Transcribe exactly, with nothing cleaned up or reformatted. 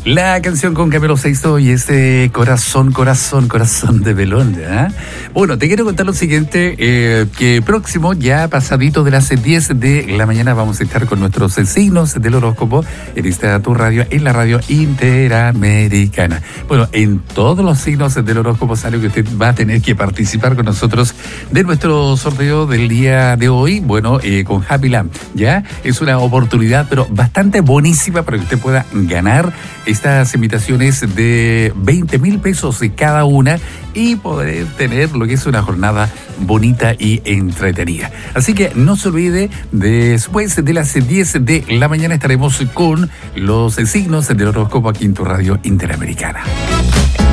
La canción con Camilo Sexto y este corazón, corazón, corazón de melón, ¿eh? Bueno, te quiero contar lo siguiente, eh, que próximo, ya pasadito de las diez de la mañana, vamos a estar con nuestros signos del horóscopo en esta tu radio, en la radio Interamericana. Bueno, en todos los signos del horóscopo sale que usted va a tener que participar con nosotros de nuestro sorteo del día de hoy, bueno, eh, con Happy Land, ¿ya? Es una oportunidad, pero bastante buenísima para que usted pueda ganar estas invitaciones de veinte mil pesos de cada una y poder tener lo que es una jornada bonita y entretenida. Así que no se olvide, después de las diez de la mañana estaremos con los signos del horóscopo aquí en tu radio Interamericana.